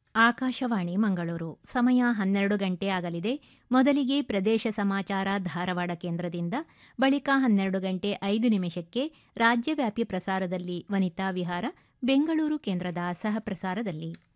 ಆಕಾಶವಾಣಿ ಮಂಗಳೂರು ಸಮಯ 12 ಗಂಟೆ ಆಗಲಿದೆ. ಮೊದಲಿಗೆ ಪ್ರದೇಶ ಸಮಾಚಾರ ಧಾರವಾಡ ಕೇಂದ್ರದಿಂದ, ಬಳಿಕ 12 ಗಂಟೆ 5 ನಿಮಿಷಕ್ಕೆ ರಾಜ್ಯವ್ಯಾಪಿ ಪ್ರಸಾರದಲ್ಲಿ ವನಿತಾ ವಿಹಾರ ಬೆಂಗಳೂರು ಕೇಂದ್ರದ ಸಹಪ್ರಸಾರದಲ್ಲಿ.